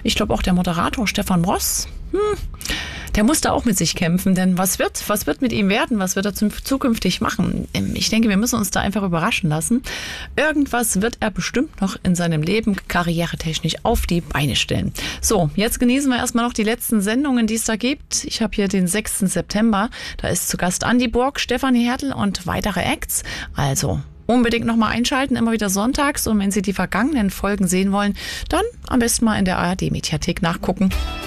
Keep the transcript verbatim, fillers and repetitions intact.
Ich glaube auch der Moderator Stefan Ross, hm, der muss da auch mit sich kämpfen, denn was wird, was wird mit ihm werden? Was wird er zukünftig machen? Ich denke, wir müssen uns da einfach überraschen lassen. Irgendwas wird er bestimmt noch in seinem Leben karrieretechnisch auf die Beine stellen. So, jetzt genießen wir erstmal noch die letzten Sendungen, die es da gibt. Ich habe hier den sechsten September. Da ist zu Gast Andi Borg, Stefanie Hertel und weitere Acts. Also unbedingt nochmal einschalten, immer wieder sonntags. Und wenn Sie die vergangenen Folgen sehen wollen, dann am besten mal in der A R D-Mediathek nachgucken.